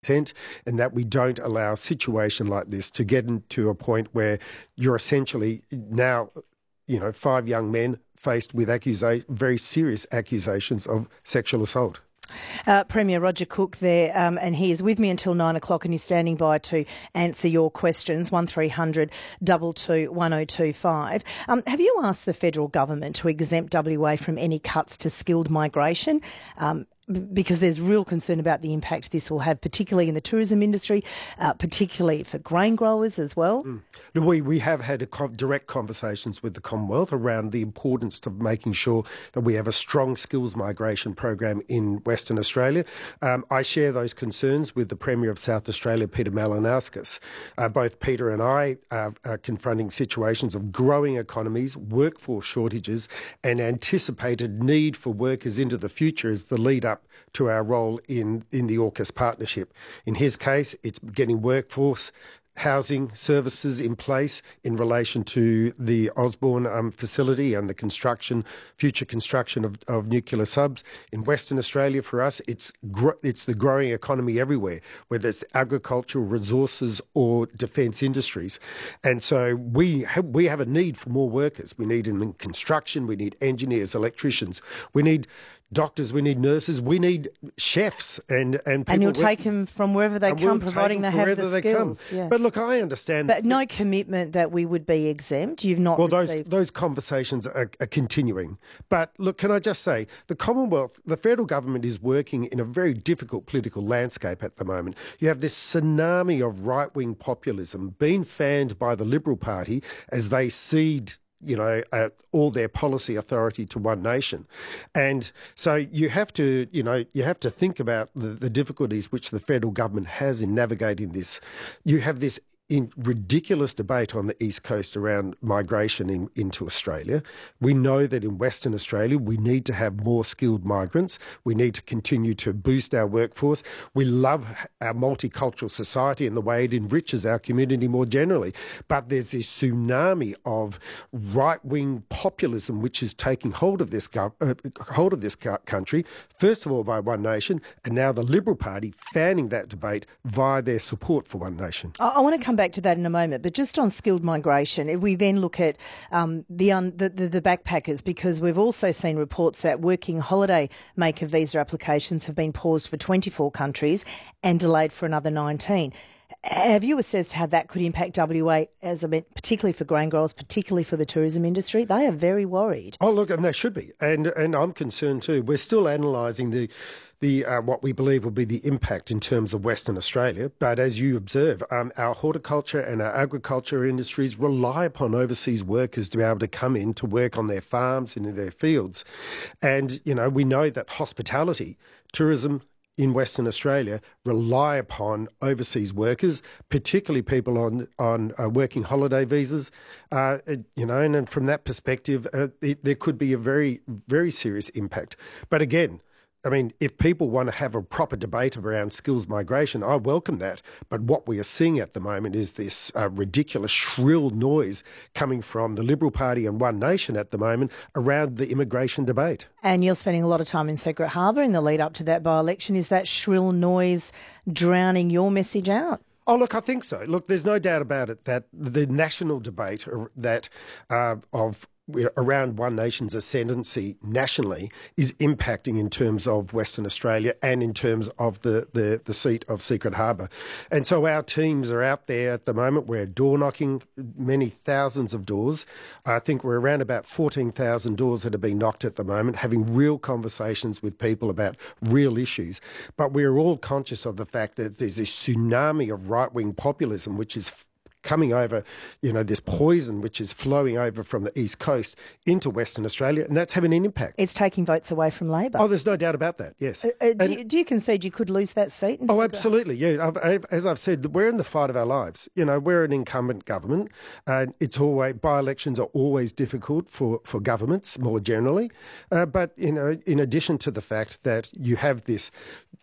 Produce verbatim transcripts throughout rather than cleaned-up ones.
and that we don't allow a situation like this to get into a point where you're essentially now, you know, five young men faced with accusa- very serious accusations of sexual assault. Uh, Premier Roger Cook there, um, and he is with me until nine o'clock and he's standing by to answer your questions, one three hundred two two one oh two five. Um, have you asked the federal government to exempt W A from any cuts to skilled migration? Um, because there's real concern about the impact this will have, particularly in the tourism industry, uh, particularly for grain growers as well. Mm. We we have had a co- direct conversations with the Commonwealth around the importance of making sure that we have a strong skills migration program in Western Australia. Um, I share those concerns with the Premier of South Australia, Peter Malinauskas. Uh, both Peter and I are, are confronting situations of growing economies, workforce shortages, and anticipated need for workers into the future as the lead up to our role in, in the AUKUS partnership. In his case, it's getting workforce, housing services in place in relation to the Osborne um, facility and the construction, future construction of, of nuclear subs. In Western Australia, for us, it's gro- it's the growing economy everywhere, whether it's agricultural resources or defence industries. And so we have, we have a need for more workers. We need them in construction, we need engineers, electricians, we need doctors, we need nurses, we need chefs, and and people and you'll work, take them from wherever they come, we'll providing they have the they skills. Yeah. But look, I understand. But no commitment that we would be exempt. You've not well, received. those those conversations are, are continuing. But look, can I just say, the Commonwealth, the federal government is working in a very difficult political landscape at the moment. You have this tsunami of right-wing populism being fanned by the Liberal Party as they cede, you know, uh, all their policy authority to One Nation. And so you have to, you know, you have to think about the, the difficulties which the federal government has in navigating this. You have this in ridiculous debate on the East Coast around migration in, into Australia. We know that in Western Australia, we need to have more skilled migrants. We need to continue to boost our workforce. We love our multicultural society and the way it enriches our community more generally. But there's this tsunami of right-wing populism which is taking hold of this gov- uh, hold of this country, first of all by One Nation, and now the Liberal Party fanning that debate via their support for One Nation. I, I want to come back to that in a moment, but just on skilled migration, if we then look at um, the, un, the, the the backpackers, because we've also seen reports that working holiday maker visa applications have been paused for twenty-four countries and delayed for another nineteen. Have you assessed how that could impact W A, as I meant, particularly for grain growers, particularly for the tourism industry? They are very worried. Oh, look, and they should be, and and I'm concerned too. We're still analysing the. The uh, what we believe will be the impact in terms of Western Australia. But as you observe, um, our horticulture and our agriculture industries rely upon overseas workers to be able to come in to work on their farms and in their fields. And, you know, we know that hospitality, tourism in Western Australia rely upon overseas workers, particularly people on, on uh, working holiday visas. Uh, you know, and, and from that perspective, uh, it, there could be a very, very serious impact. But again, I mean, if people want to have a proper debate around skills migration, I welcome that. But what we are seeing at the moment is this uh, ridiculous shrill noise coming from the Liberal Party and One Nation at the moment around the immigration debate. And you're spending a lot of time in Secret Harbour in the lead up to that by-election. Is that shrill noise drowning your message out? Oh, look, I think so. Look, there's no doubt about it that the national debate that uh, of around One Nation's ascendancy nationally is impacting in terms of Western Australia and in terms of the, the, the seat of Secret Harbour. And so our teams are out there at the moment. We're door knocking many thousands of doors. I think we're around about fourteen thousand doors that have been knocked at the moment, having real conversations with people about real issues. But we're all conscious of the fact that there's this tsunami of right-wing populism which is coming over, you know, this poison which is flowing over from the East Coast into Western Australia, and that's having an impact. It's taking votes away from Labor. Oh, there's no doubt about that, yes. Uh, uh, do, you, do you concede you could lose that seat? Oh, absolutely, yeah. I've, I've, as I've said, we're in the fight of our lives. You know, we're an incumbent government, and it's always, by-elections are always difficult for, for governments more generally. Uh, but, you know, in addition to the fact that you have this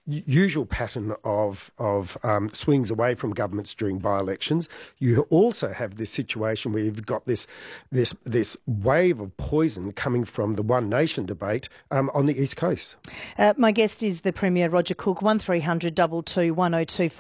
usual pattern of of um, swings away from governments during by-elections. You also have this situation where you've got this this this wave of poison coming from the One Nation debate um, on the East Coast. Uh, my guest is the Premier Roger Cook. one three hundred two two one oh two five